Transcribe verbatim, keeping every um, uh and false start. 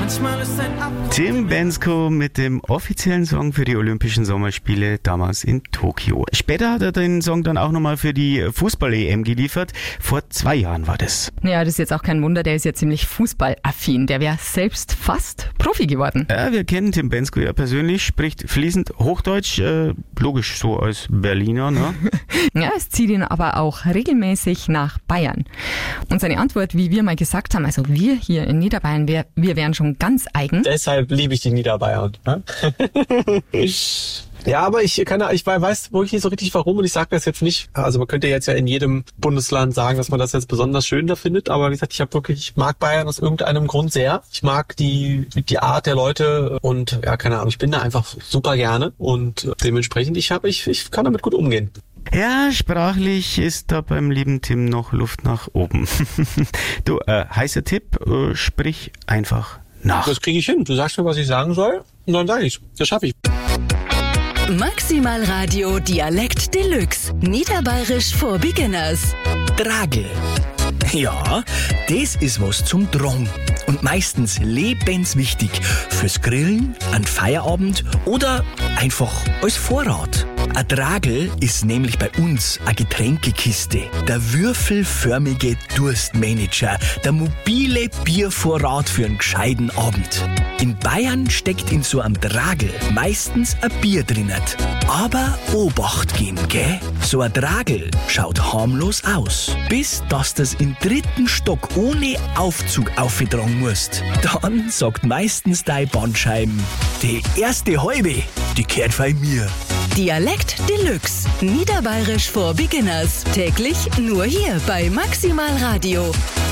manchmal ist ein Ab. Tim Bendzko mit dem offiziellen Song für die Olympischen Sommerspiele damals in Tokio. Später hat er den Song dann auch nochmal für die Fußball-E M geliefert. Vor zwei Jahren war das. Ja, das ist jetzt auch kein Wunder, der ist ja ziemlich fußballaffin. Der wäre selbst fast Profi geworden. Ja, wir kennen Tim Bendzko ja persönlich, spricht fließend Hochdeutsch, äh, logisch so als Berliner, ne? Ja, es zieht ihn aber auch regelmäßig nach Bayern. Und seine Antwort, wie wir mal gesagt haben, also wir hier in Niederbayern, wir, wir wären schon ganz eigen. Deshalb liebe ich die Niederbayern. Ne? Ja, aber ich kann, ich weiß wirklich nicht so richtig warum und ich sage das jetzt nicht. Also man könnte jetzt ja in jedem Bundesland sagen, dass man das jetzt besonders schön da findet, aber wie gesagt, ich habe wirklich, ich mag Bayern aus irgendeinem Grund sehr. Ich mag die die Art der Leute und ja, keine Ahnung, ich bin da einfach super gerne und dementsprechend ich habe ich ich kann damit gut umgehen. Ja, sprachlich ist da beim lieben Tim noch Luft nach oben. Du, äh, heißer Tipp, äh, sprich einfach nach. Das kriege ich hin. Du sagst mir, was ich sagen soll und dann sage ich's. Das schaffe ich. Maximal Radio Dialekt Deluxe. Niederbayerisch for Beginners. Dragel. Ja, das ist was zum Drang. Und meistens lebenswichtig fürs Grillen, an Feierabend oder einfach als Vorrat. Ein Dragel ist nämlich bei uns eine Getränkekiste, der würfelförmige Durstmanager, der mobile Biervorrat für einen gescheiten Abend. In Bayern steckt in so einem Dragel meistens ein Bier drinnen. Aber Obacht geben, gell? So ein Dragel schaut harmlos aus, bis dass das im dritten Stock ohne Aufzug aufgetragen musst. Dann sagt meistens dein Bandscheiben, die erste halbe, die gehört bei mir. Dialekt Deluxe. Niederbayerisch for Beginners. Täglich nur hier bei Maximal Radio.